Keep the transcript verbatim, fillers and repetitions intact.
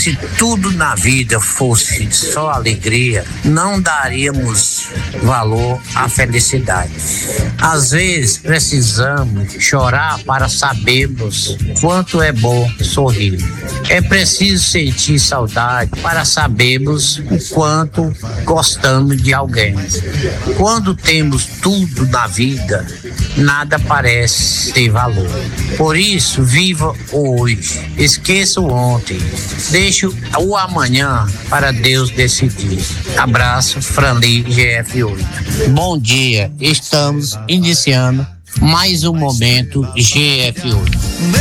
Se tudo na vida fosse só alegria, não daríamos valor à felicidade. Às vezes precisamos chorar para sabermos quanto é bom sorrir. É preciso sentir saudade para sabermos o quanto gostamos de alguém. Quando temos tudo na vida, nada parece ter valor. Por isso, viva hoje, esqueça o ontem, deixe o amanhã para Deus decidir. Abraço, Franli, G F oito. Bom dia, estamos iniciando mais um momento G F oito.